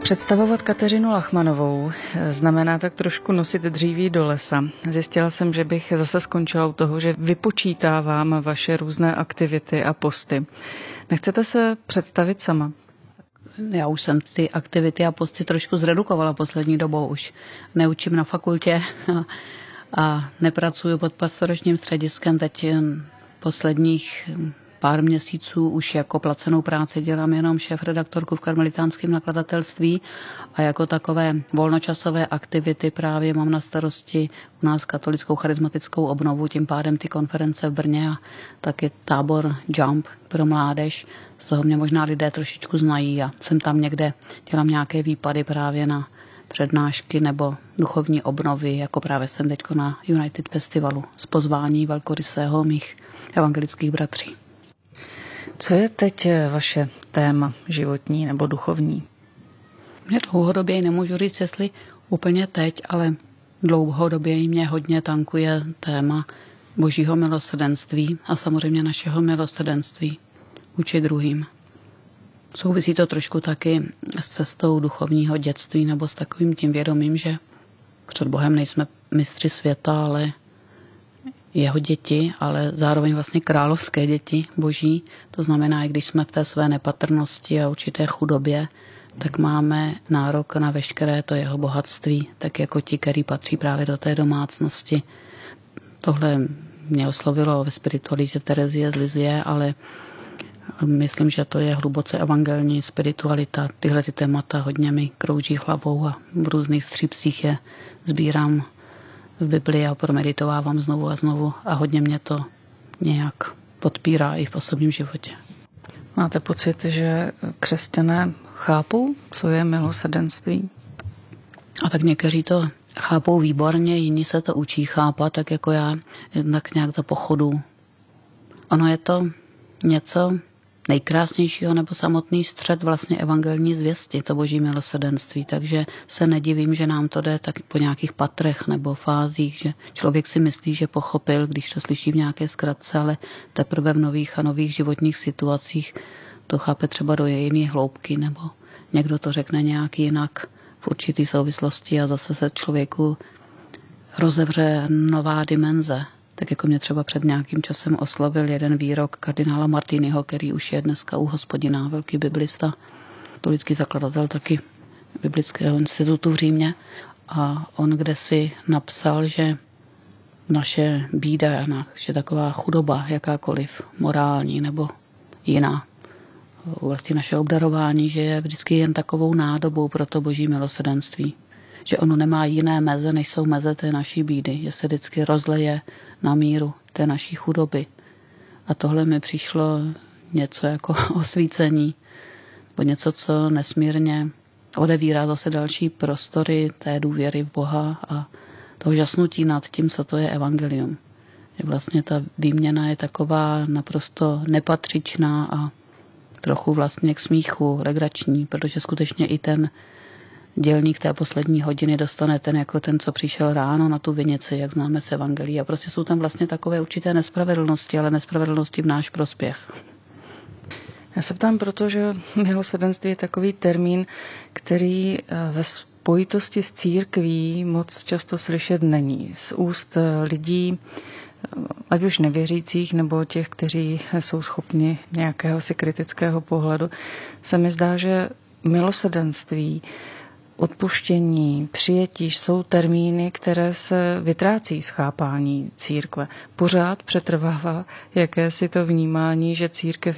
Představovat Kateřinu Lachmannovou znamená tak trošku nosit dříví do lesa. Zjistila jsem, že bych zase skončila u toho, že vypočítávám vaše různé aktivity a posty. Nechcete se představit sama? Já už jsem ty aktivity a posty trošku zredukovala poslední dobou. Už neučím na fakultě a nepracuju pod pastoračním střediskem. Teď posledních pár měsíců už jako placenou práci dělám jenom šéfredaktorku v karmelitánském nakladatelství a jako takové volnočasové aktivity právě mám na starosti u nás katolickou charismatickou obnovu, tím pádem ty konference v Brně a taky tábor Jump pro mládež. Z toho mě možná lidé trošičku znají a jsem tam někde, dělám nějaké výpady právě na přednášky nebo duchovní obnovy, jako právě jsem teďko na United Festivalu z pozvání velkorysého mých evangelických bratří. Co je teď vaše téma životní nebo duchovní? Mě dlouhodobě nemůžu říct, jestli úplně teď, ale dlouhodobě mě hodně tankuje téma Božího milosrdenství a samozřejmě našeho milosrdenství vůči druhým. Souvisí to trošku taky s cestou duchovního dětství nebo s takovým tím vědomím, že před Bohem nejsme mistři světa, ale jeho děti, ale zároveň vlastně královské děti Boží. To znamená, i když jsme v té své nepatrnosti a určité chudobě, tak máme nárok na veškeré to jeho bohatství, tak jako ti, který patří právě do té domácnosti. Tohle mě oslovilo ve spiritualitě Terezie z Lizie, ale myslím, že to je hluboce evangelní spiritualita. Tyhle ty témata hodně mi krouží hlavou a v různých střípcích je sbírám v Biblii a promeditovávám znovu a znovu a hodně mě to nějak podpírá i v osobním životě. Máte pocit, že křesťané chápou, co je milosrdenství? A tak někteří to chápou výborně, jiní se to učí chápat, tak jako já, tak nějak za pochodu. Ono je to něco nejkrásnějšího nebo samotný střed vlastně evangelní zvěsti, to Boží milosrdenství. Takže se nedivím, že nám to jde tak po nějakých patrech nebo fázích, že člověk si myslí, že pochopil, když to slyší v nějaké zkratce, ale teprve v nových a nových životních situacích to chápe třeba do jiné hloubky, nebo někdo to řekne nějak jinak v určitý souvislosti a zase se člověku rozevře nová dimenze. Tak jako mě třeba před nějakým časem oslovil jeden výrok kardinála Martiniho, který už je dneska u Hospodina, velký biblista, katolický zakladatel taky Biblického institutu v Římě. A on kdesi napsal, že naše bída, naše taková chudoba, jakákoliv morální nebo jiná, vlastně naše obdarování, že je vždycky jen takovou nádobou pro to Boží milosrdenství. Že ono nemá jiné meze, než jsou meze té naší bídy, že se vždycky rozleje na míru té naší chudoby. A tohle mi přišlo něco jako osvícení, nebo něco, co nesmírně odevírá zase další prostory té důvěry v Boha a toho žasnutí nad tím, co to je evangelium. Že vlastně ta výměna je taková naprosto nepatřičná a trochu vlastně k smíchu, legrační, protože skutečně i ten dělník té poslední hodiny dostane ten jako ten, co přišel ráno na tu vinici, jak známe z evangelí. A prostě jsou tam vlastně takové určité nespravedlnosti, ale nespravedlnosti v náš prospěch. Já se ptám, protože milosrdenství je takový termín, který ve spojitosti s církví moc často slyšet není. Z úst lidí, ať už nevěřících, nebo těch, kteří jsou schopni nějakého si kritického pohledu, se mi zdá, že milosrdenství, odpuštění, přijetí jsou termíny, které se vytrácí z chápání církve. Pořád přetrvává jakési to vnímání, že církev